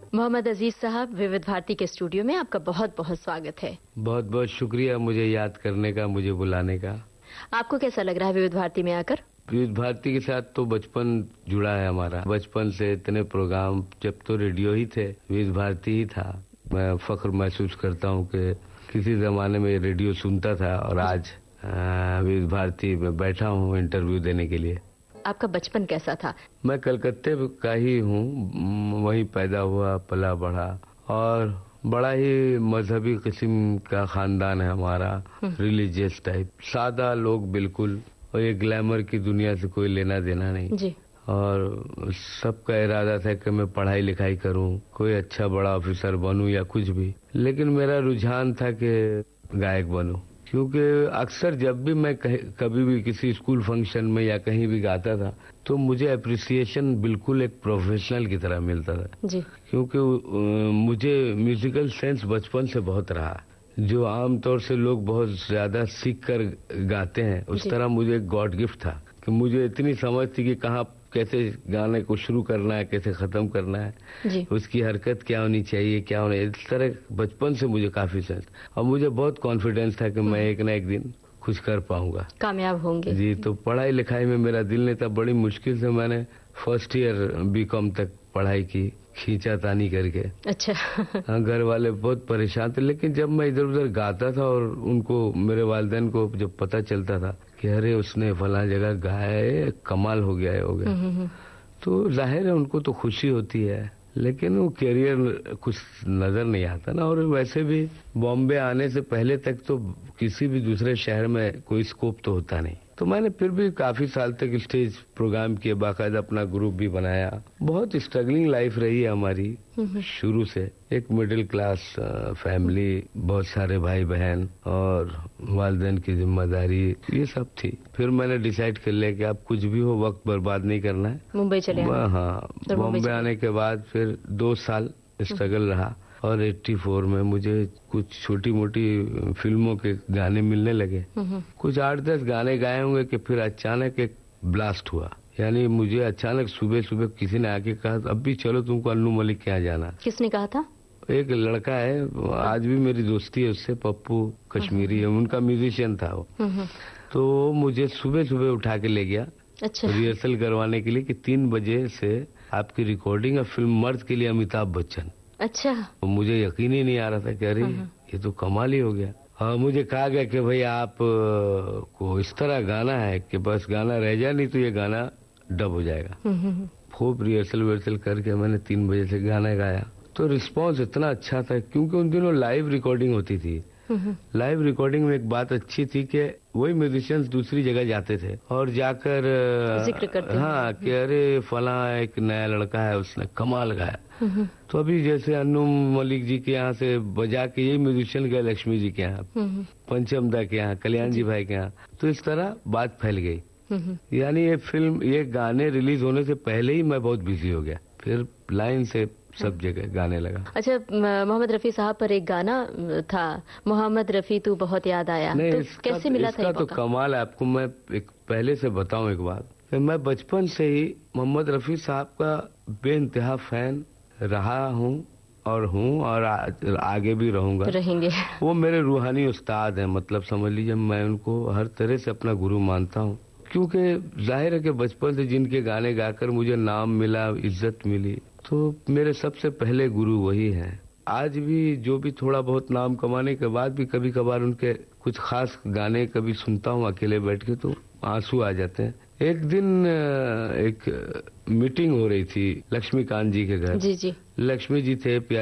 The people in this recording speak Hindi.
मोहम्मद अजीज साहब, विविध भारती के स्टूडियो में आपका बहुत बहुत स्वागत है। बहुत बहुत शुक्रिया मुझे याद करने का, मुझे बुलाने का। आपको कैसा लग रहा है विविध भारती में आकर? विविध भारती के साथ तो बचपन जुड़ा है हमारा। बचपन से इतने प्रोग्राम, जब तो रेडियो ही थे, विविध भारती ही था। मैं फख्र महसूस करता हूँ कि किसी जमाने में रेडियो सुनता था और आज विविध भारती में बैठा हूँ इंटरव्यू देने के लिए। आपका बचपन कैसा था? मैं कलकत्ते का ही हूँ, वहीं पैदा हुआ, पला बढ़ा, और बड़ा ही मजहबी किस्म का खानदान है हमारा, रिलीजियस टाइप। सादा लोग बिल्कुल, और ये ग्लैमर की दुनिया से कोई लेना देना नहीं जी। और सबका इरादा था कि मैं पढ़ाई लिखाई करूं, कोई अच्छा बड़ा ऑफिसर बनूं या कुछ भी। लेकिन मेरा रुझान था कि गायक बनूं, क्योंकि अक्सर जब भी मैं कभी भी किसी स्कूल फंक्शन में या कहीं भी गाता था तो मुझे अप्रिसिएशन बिल्कुल एक प्रोफेशनल की तरह मिलता था जी। क्योंकि मुझे म्यूजिकल सेंस बचपन से बहुत रहा। जो आमतौर से लोग बहुत ज्यादा सीख कर गाते हैं, उस तरह मुझे एक गॉड गिफ्ट था कि मुझे इतनी समझ थी कि कहाँ कैसे गाने को शुरू करना है, कैसे खत्म करना है जी। उसकी हरकत क्या होनी चाहिए, क्या होना, इस तरह बचपन से मुझे काफी सेंस, और मुझे बहुत कॉन्फिडेंस था कि मैं एक ना एक दिन कुछ कर पाऊंगा, कामयाब होंगे जी। तो पढ़ाई लिखाई में मेरा दिल नहीं था। बड़ी मुश्किल से मैंने फर्स्ट ईयर बीकॉम तक पढ़ाई की, खींचातानी करके। अच्छा। हाँ, घर वाले बहुत परेशान थे, लेकिन जब मैं इधर उधर गाता था और उनको, मेरे वालिदैन को जब पता चलता था कि अरे उसने फला जगह गाया है, कमाल हो गया है, तो जाहिर है उनको तो खुशी होती है, लेकिन वो कैरियर कुछ नजर नहीं आता ना। और वैसे भी बॉम्बे आने से पहले तक तो किसी भी दूसरे शहर में कोई स्कोप तो होता नहीं। तो मैंने फिर भी काफी साल तक स्टेज प्रोग्राम किए, बाकायदा अपना ग्रुप भी बनाया। बहुत स्ट्रगलिंग लाइफ रही है हमारी शुरू से। एक मिडिल क्लास फैमिली, बहुत सारे भाई बहन और वालिदैन की जिम्मेदारी, ये सब थी। फिर मैंने डिसाइड कर लिया कि अब कुछ भी हो, वक्त बर्बाद नहीं करना है, मुंबई चले आए। हाँ, बॉम्बे आने के बाद फिर 2 साल स्ट्रगल रहा, और 84 में मुझे कुछ छोटी मोटी फिल्मों के गाने मिलने लगे। कुछ 8-10 गाने गाए होंगे कि फिर अचानक एक ब्लास्ट हुआ। यानी मुझे अचानक सुबह सुबह किसी ने आके कहा, अब भी चलो तुमको अन्नू मलिक के यहाँ जाना। किसने कहा था? एक लड़का है, आज भी मेरी दोस्ती है उससे, पप्पू कश्मीरी है, उनका म्यूजिशियन था वो। तो मुझे सुबह सुबह उठा के ले गया, अच्छा, रिहर्सल करवाने के लिए कि 3 बजे से आपकी रिकॉर्डिंग है फिल्म मर्द के लिए, अमिताभ बच्चन। अच्छा। तो मुझे यकीन ही नहीं आ रहा था कि अरे ये तो कमाल ही हो गया। हाँ, मुझे कहा गया कि भाई आप को इस तरह गाना है कि बस गाना रह जाए, नहीं तो ये गाना डब हो जाएगा। खूब रिहर्सल वर्सल करके मैंने 3 बजे से गाना गाया, तो रिस्पांस इतना अच्छा था, क्योंकि उन दिनों लाइव रिकॉर्डिंग होती थी। लाइव रिकॉर्डिंग में एक बात अच्छी थी कि वही म्यूजिशियंस दूसरी जगह जाते थे और जाकर जिक्र करते, हाँ, कि अरे फला एक नया लड़का है, उसने कमाल गाया। तो अभी जैसे अन्नू मलिक जी के यहाँ से बजा के यही म्यूजिशियन गए लक्ष्मी जी के यहाँ, पंचम दा के यहाँ, कल्याण जी भाई के यहाँ, तो इस तरह बात फैल गई। यानी ये फिल्म, ये गाने रिलीज होने से पहले ही मैं बहुत बिजी हो गया, फिर लाइन से सब जगह गाने लगा। अच्छा, मोहम्मद रफी साहब पर एक गाना था, मोहम्मद रफी तू बहुत याद आया, नहीं, तो कैसे मिला था? तो कमाल है। आपको मैं एक पहले से बताऊं एक बात, मैं बचपन से ही मोहम्मद रफी साहब का बेइंतहा फैन रहा हूं और आगे भी रहूंगा, रहेंगे। वो मेरे रूहानी उस्ताद हैं, मतलब समझ लीजिए मैं उनको हर तरह से अपना गुरु मानता हूँ, क्योंकि जाहिर है कि बचपन से जिनके गाने गाकर मुझे नाम मिला, इज्जत मिली, तो मेरे सबसे पहले गुरु वही हैं। आज भी जो भी थोड़ा बहुत नाम कमाने के बाद भी कभी कभार उनके कुछ खास गाने कभी सुनता हूँ अकेले बैठ के, तो आंसू आ जाते हैं। एक दिन एक मीटिंग हो रही थी लक्ष्मीकांत जी के घर। जी जी। लक्ष्मी जी थे,